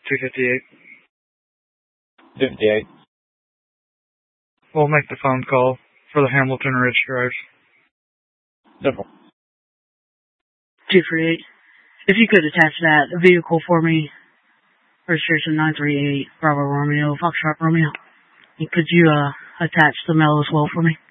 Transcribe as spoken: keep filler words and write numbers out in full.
two fifty-eight. fifty-eight. We'll make the phone call for the Hamilton Ridge Drive. Simple. two forty-eight. If you could attach that vehicle for me, registration nine three eight, Bravo Romeo, Foxtrot Romeo. And could you uh, attach the mail as well for me?